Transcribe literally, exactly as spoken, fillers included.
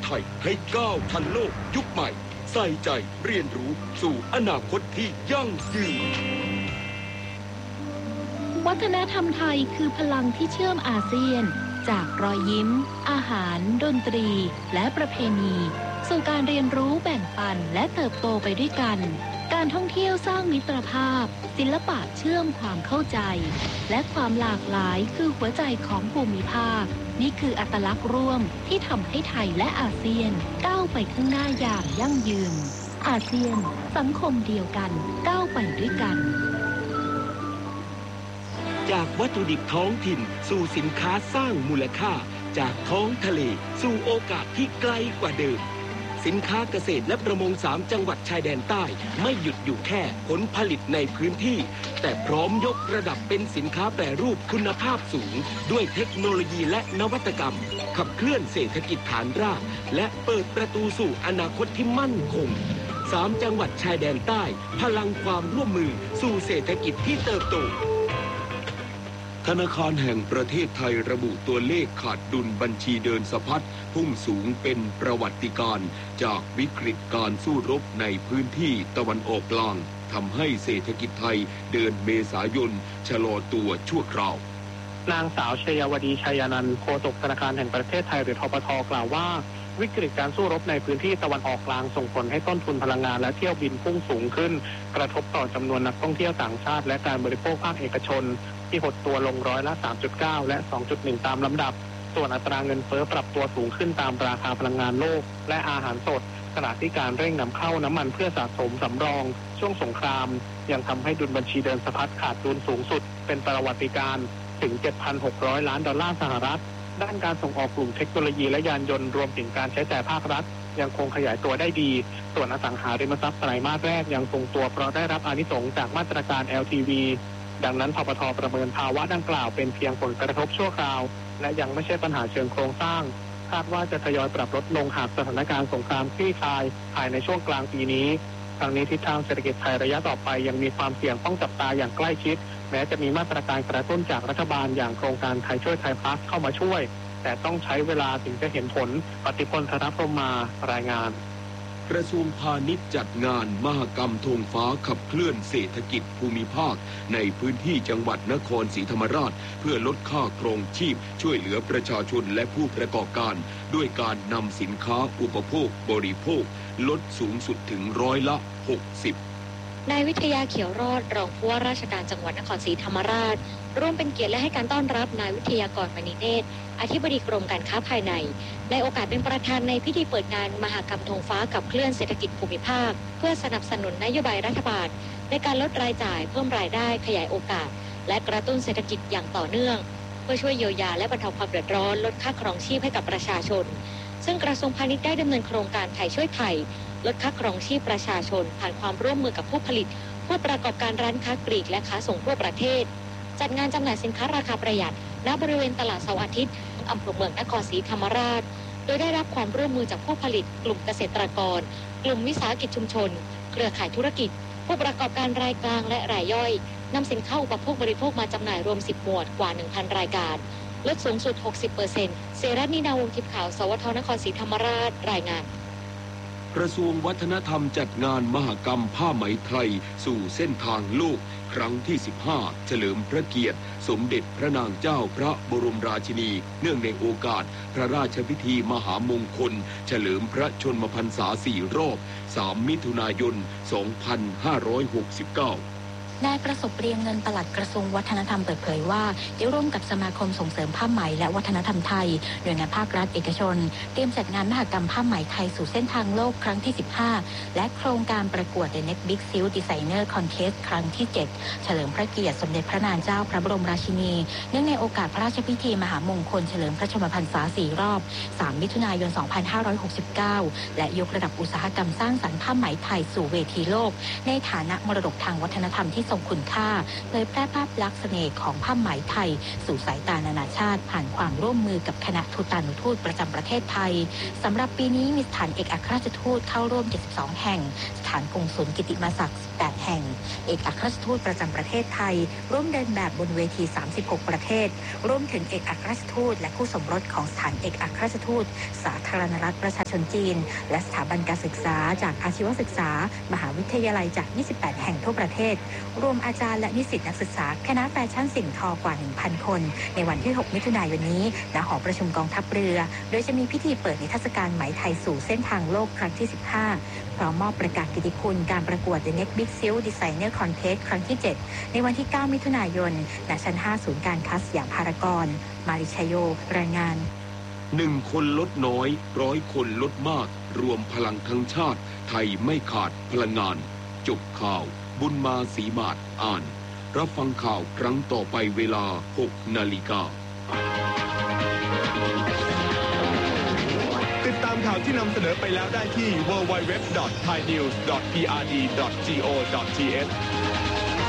ไทยให้ก้าวทันโลกยุคใหม่ใส่ใจเรียนรู้สู่อนาคตที่ยั่งยืนวัฒนธรรมไทยคือพลังที่เชื่อมอาเซียนจากรอยยิ้มอาหารดนตรีและประเพณีสู่การเรียนรู้แบ่งปันและเติบโตไปด้วยกันการท่องเที่ยวสร้างมิตรภาพศิลปะเชื่อมความเข้าใจและความหลากหลายคือหัวใจของภูมิภาคนี่คืออัตลักษณ์ร่วมที่ทำให้ไทยและอาเซียนก้าวไปข้างหน้าอย่างยั่งยืนอาเซียนสังคมเดียวกันก้าวไปด้วยกันจากวัตถุดิบท้องถิ่นสู่สินค้าสร้างมูลค่าจากท้องทะเลสู่โอกาสที่ไกลกว่าเดิมสินค้าเกษตรและประมงสามจังหวัดชายแดนใต้ไม่หยุดอยู่แค่ผลผลิตในพื้นที่แต่พร้อมยกระดับเป็นสินค้าแปรรูปคุณภาพสูงด้วยเทคโนโลยีและนวัตกรรมขับเคลื่อนเศรษฐกิจฐานรากและเปิดประตูสู่อนาคตที่มั่นคงสามจังหวัดชายแดนใต้พลังความร่วมมือสู่เศรษฐกิจที่เติบโตธนาคารแห่งประเทศไทยระบุตัวเลขขาดดุลบัญชีเดินสะพัดพุ่งสูงเป็นประวัติการณ์จากวิกฤตการสู้รบในพื้นที่ตะวันออกกลางทำให้เศรษฐกิจไทยเดือนเมษายนชะลอตัวชั่วคราวนางสาวชัยวดีชัยนันท์โฆษกธนาคารแห่งประเทศไทยหรือธปท.กล่าวว่าวิกฤตการสู้รบในพื้นที่ตะวันออกกลางส่งผลให้ต้นทุนพลังงานและเที่ยวบินพุ่งสูงขึ้นกระทบต่อจำนวนนักท่องเที่ยวต่างชาติและการบริโภคภาคเอกชนที่หดตัวลงร้อยละ สามจุดเก้า และ สองจุดหนึ่ง ตามลำดับส่วนอัตราเงินเฟ้อปรับตัวสูงขึ้นตามราคาพลังงานโลกและอาหารสดขณะที่การเร่งนำเข้าน้ำมันเพื่อสะสมสำรองช่วงสงครามยังทำให้ดุลบัญชีเดินสะพัดขาดดุลสูงสุดเป็นประวัติการณ์ถึง เจ็ดพันหกร้อย ล้านดอลลาร์สหรัฐด้านการส่งออกกลุ่มเทคโนโลยีและยานยนต์รวมถึงการใช้จ่ายภาครัฐยังคงขยายตัวได้ดีส่วนอสังหาริมทรัพย์ไตรมาสแรกยังทรงตัวเพราะได้รับอานิสงส์จากมาตรการ แอล ที วี ดังนั้นธปท.ประเมินภาวะดังกล่าวเป็นเพียงผลกระทบชั่วคราวและยังไม่ใช่ปัญหาเชิงโครงสร้างคาดว่าจะทยอยปรับลดลงหากสถานการณ์สงครามคลี่คลายภายในช่วงกลางปีนี้ทางนี้ทิศทางเศรษฐกิจไทยระยะต่อไปยังมีความเสี่ยงต้องจับตาอย่างใกล้ชิดแม้จะมีมาตรการกระตุ้นจากรัฐบาลอย่างโครงการไทยช่วยไทยพลัสเข้ามาช่วยแต่ต้องใช้เวลาถึงจะเห็นผลปฏิพลธนพรหมมารายงานกระทรวงพาณิชย์จัดงานมหกรรมธงฟ้าขับเคลื่อนเศรษฐกิจภูมิภาคในพื้นที่จังหวัดนครศรีธรรมราชเพื่อลดค่าครองชีพช่วยเหลือประชาชนและผู้ประกอบการด้วยการนำสินค้าอุปโภคบริโภคลดสูงสุดถึงร้อยละหกสิบนายวิทยาเขียวรอดรองผู้ว่าราชการจังหวัดนครศรีธรรมราชร่วมเป็นเกียรติและให้การต้อนรับนายวิทยากรมณีเนตรอธิบดีกรมการค้าภายในในโอกาสเป็นประธานในพิธีเปิดงานมหกรรมธงฟ้าขับเคลื่อนเศรษฐกิจภูมิภาคเพื่อสนับสนุนนโยบายรัฐบาลในการลดรายจ่ายเพิ่มรายได้ขยายโอกาสและกระตุ้นเศรษฐกิจอย่างต่อเนื่องเพื่อช่วยเยียวยาและบรรเทาความเดือดร้อนลดค่าครองชีพให้กับประชาชนซึ่งกระทรวงพาณิชย์ได้ดำเนินโครงการไทยช่วยไทยลดค่าครองชีพประชาชนผ่านความร่วมมือกับผู้ผลิตผู้ประกอบการร้านค้าปลีกและค้าส่งทั่วประเทศจัดงานจำหน่ายสินค้าราคาประหยัดณบริเวณตลาดเสาร์อาทิตย์อำเภอเมืองนครศรีธรรมราชโดยได้รับความร่วมมือจากผู้ผลิตกลุ่มเกษตรกรกลุ่มวิสาหกิจชุมชนเครือข่ายธุรกิจผู้ประกอบการรายกลางและรายย่อยนำสินค้าอุปโภคบริโภคมาจำหน่ายรวมสิบหมวดกว่า หนึ่งพัน รายการลดสูงสุด หกสิบเปอร์เซ็นต์ เสรัตน์นินาวงศ์ทิพย์ขาวสวทนครศรีธรรมราชรายงานกระทรวงวัฒนธรรมจัดงานมหกรรมผ้าไหมไทยสู่เส้นทางโลกครั้งที่สิบห้าเฉลิมพระเกียรติสมเด็จพระนางเจ้าพระบรมราชินีเนื่องในโอกาสพระราชพิธีมหามงคลเฉลิมพระชนมพรรษาสี่รอบสามมิถุนายนสองพันห้าร้อยหกสิบเก้านายประสบเรียงเงินปลัดกระทรวงวัฒนธรรมเปิดเผยว่าได้ร่วมกับสมาคมส่งเสริมผ้าไหมและวัฒนธรรมไทยหน่วยงานภาครัฐเอกชนเตรียมจัดงานมหกรรมผ้าไหมไทยสู่เส้นทางโลกครั้งที่สิบห้าและโครงการประกวด The Next Big Silk Designer Contest ครั้งที่เจ็ดเฉลิมพระเกียรติสมเด็จพระนางเจ้าพระบรมราชินีเนื่องในโอกาสพระราชพิธีมหามงคลเฉลิมพระชนมพรรษาสี่รอบสามมิถุนายนสองพันห้าร้อยหกสิบเก้าและยกระดับอุตสาหกรรมสร้างสรรค์ผ้าไหมไทยสู่เวทีโลกในฐานะมรดกทางวัฒนธรรมที่ทรงคุณค่าเผยแพร่ภาพลักษณ์เสน่ห์ของผ้าไหมไทยสู่สายตานานาชาติผ่านความร่วมมือกับคณะทูตานุทูตประจำประเทศไทยสำหรับปีนี้มีสถานเอกอัครราชทูตเข้าร่วมเจ็ดสิบสองแห่งสถานกงสุลกิติมศักดิ์สิบแปดแห่งเอกอัครราชทูตประจำประเทศไทยร่วมเดินแบบบนเวทีสามสิบหกประเทศรวมถึงเอกอัครราชทูตและคู่สมรสของสถานเอกอัครราชทูตสาธารณรัฐประชาชนจีนและสถาบันการศึกษาจากอาชีวศึกษามหาวิทยาลัยจากยี่สิบแปดแห่งทั่วประเทศรวมอาจารย์และนิสิตนักศึกษาคณะแฟชั่นสิ่งทอกว่า หนึ่งพัน คนในวันที่หกมิถุนายนนี้ณหอประชุมกองทัพเรือโดยจะมีพิธีเปิดนิทรรศการไหมไทยสู่เส้นทางโลกครั้งที่สิบห้าพร้อมมอบประกาศกิตติคุณการประกวด The Next Big Silk Designer Contest ครั้งที่เจ็ดในวันที่เก้ามิถุนายนณชั้นห้าศูนย์การค้าสยามพารากอนมาริชโยรายงานหนึ่งคนลดน้อยร้อยคนลดมากรวมพลังทั้งชาติไทยไม่ขาดพลังงานจบข่าวบุญมาศรีมาศอ่านรับฟังข่าวครั้งต่อไปเวลาหกนาฬิกาติดตามข่าวที่นำเสนอไปแล้วได้ที่ ดับเบิลยู ดับเบิลยู ดับเบิลยู ดอท ไทยนิวส์ ดอท พี อาร์ ดี ดอท โก ดอท ที เอช